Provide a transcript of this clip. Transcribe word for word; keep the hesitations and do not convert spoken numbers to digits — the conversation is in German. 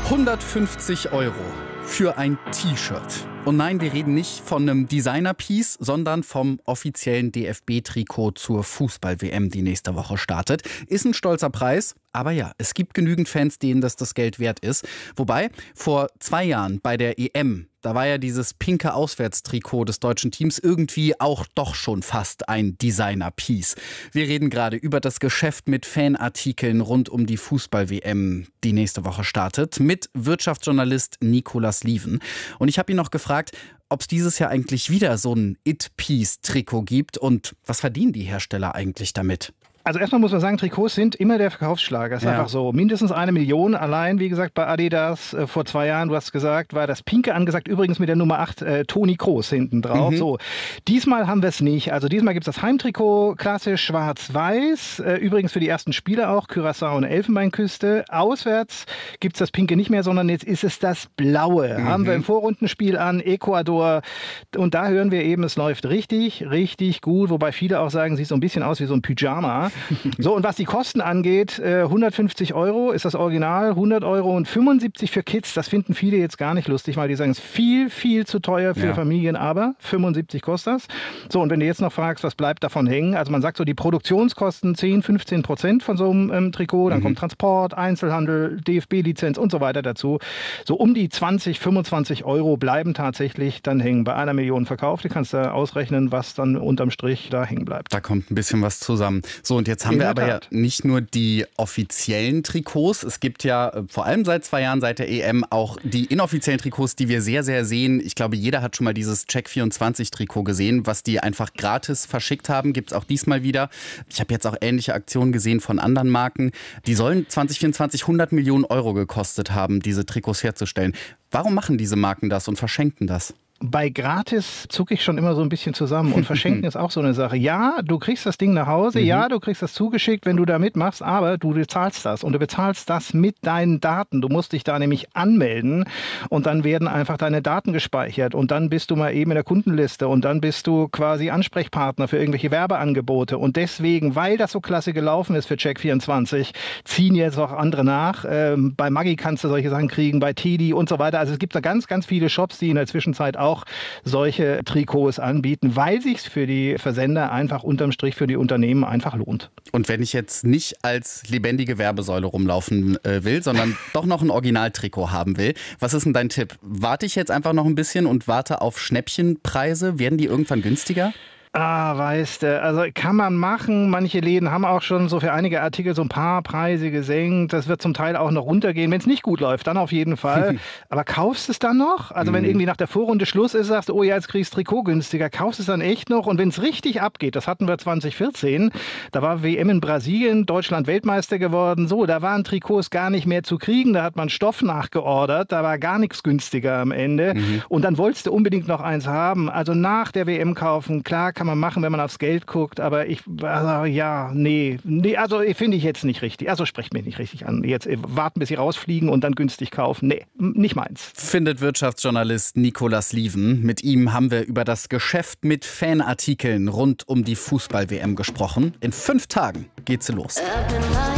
hundertfünfzig Euro für ein T-Shirt. Und nein, wir reden nicht von einem Designer-Piece, sondern vom offiziellen D F B-Trikot zur Fußball-W M, die nächste Woche startet. Ist ein stolzer Preis, aber ja, es gibt genügend Fans, denen das das Geld wert ist. Wobei, vor zwei Jahren bei der E M, da war ja dieses pinke Auswärtstrikot des deutschen Teams irgendwie auch doch schon fast ein Designer-Piece. Wir reden gerade über das Geschäft mit Fanartikeln rund um die Fußball-W M, die nächste Woche startet, mit Wirtschaftsjournalist Nicolas Lieven. Und ich habe ihn noch gefragt, ob es dieses Jahr eigentlich wieder so ein It-Piece-Trikot gibt und was verdienen die Hersteller eigentlich damit? Also erstmal muss man sagen, Trikots sind immer der Verkaufsschlager. Das ist ja einfach so. Mindestens eine Million allein, wie gesagt, bei Adidas äh, vor zwei Jahren, du hast gesagt, war das Pinke angesagt, übrigens mit der Nummer acht, äh, Toni Kroos hinten drauf. Mhm. So. Diesmal haben wir es nicht. Also diesmal gibt es das Heimtrikot, klassisch schwarz-weiß, äh, übrigens für die ersten Spiele auch, Curaçao und Elfenbeinküste. Auswärts gibt es das Pinke nicht mehr, sondern jetzt ist es das Blaue. Mhm. Haben wir im Vorrundenspiel an, Ecuador. Und da hören wir eben, es läuft richtig, richtig gut, wobei viele auch sagen, sieht so ein bisschen aus wie so ein Pyjama. So, und was die Kosten angeht, äh, hundertfünfzig Euro ist das Original, hundert Euro und fünfundsiebzig für Kids. Das finden viele jetzt gar nicht lustig, weil die sagen, es ist viel, viel zu teuer für ja. Familien, aber fünfundsiebzig kostet das. So, und wenn du jetzt noch fragst, was bleibt davon hängen, also man sagt so, die Produktionskosten zehn, fünfzehn Prozent von so einem ähm, Trikot, dann mhm. kommt Transport, Einzelhandel, D F B-Lizenz und so weiter dazu. So um die zwanzig, fünfundzwanzig Euro bleiben tatsächlich dann hängen. Bei einer Million verkauft, du kannst da ausrechnen, was dann unterm Strich da hängen bleibt. Da kommt ein bisschen was zusammen. So, und jetzt haben wir aber ja nicht nur die offiziellen Trikots. Es gibt ja vor allem seit zwei Jahren, seit der E M, auch die inoffiziellen Trikots, die wir sehr, sehr sehen. Ich glaube, jeder hat schon mal dieses Check vierundzwanzig Trikot gesehen, was die einfach gratis verschickt haben. Gibt es auch diesmal wieder. Ich habe jetzt auch ähnliche Aktionen gesehen von anderen Marken. Die sollen zwanzig vierundzwanzig hundert Millionen Euro gekostet haben, diese Trikots herzustellen. Warum machen diese Marken das und verschenken das? Bei gratis zucke ich schon immer so ein bisschen zusammen und verschenken ist auch so eine Sache. Ja, du kriegst das Ding nach Hause, mhm. ja, du kriegst das zugeschickt, wenn du da mitmachst, aber du bezahlst das und du bezahlst das mit deinen Daten. Du musst dich da nämlich anmelden und dann werden einfach deine Daten gespeichert und dann bist du mal eben in der Kundenliste und dann bist du quasi Ansprechpartner für irgendwelche Werbeangebote und deswegen, weil das so klasse gelaufen ist für Check vierundzwanzig, ziehen jetzt auch andere nach. Ähm, bei Maggi kannst du solche Sachen kriegen, bei Teddy und so weiter. Also es gibt da ganz, ganz viele Shops, die in der Zwischenzeit auch auch solche Trikots anbieten, weil sich für die Versender einfach unterm Strich für die Unternehmen einfach lohnt. Und wenn ich jetzt nicht als lebendige Werbesäule rumlaufen äh, will, sondern doch noch ein Originaltrikot haben will, was ist denn dein Tipp? Warte ich jetzt einfach noch ein bisschen und warte auf Schnäppchenpreise? Werden die irgendwann günstiger? Ah, weißt du, also kann man machen. Manche Läden haben auch schon so für einige Artikel so ein paar Preise gesenkt. Das wird zum Teil auch noch runtergehen. Wenn es nicht gut läuft, dann auf jeden Fall. Aber kaufst du es dann noch? Also wenn irgendwie nach der Vorrunde Schluss ist, sagst du, oh ja, jetzt kriegst du Trikot günstiger. Kaufst du es dann echt noch? Und wenn es richtig abgeht, das hatten wir zwanzig vierzehn, da war W M in Brasilien, Deutschland Weltmeister geworden. So, da waren Trikots gar nicht mehr zu kriegen. Da hat man Stoff nachgeordert. Da war gar nichts günstiger am Ende. Mhm. Und dann wolltest du unbedingt noch eins haben. Also nach der W M kaufen, klar, kann man machen, wenn man aufs Geld guckt, aber ich, also ja, nee, nee, also finde ich jetzt nicht richtig. Also sprecht mich nicht richtig an. Jetzt warten, bis sie rausfliegen und dann günstig kaufen. Nee, nicht meins. Findet Wirtschaftsjournalist Nicolas Lieven. Mit ihm haben wir über das Geschäft mit Fanartikeln rund um die Fußball-W M gesprochen. In fünf Tagen geht sie los.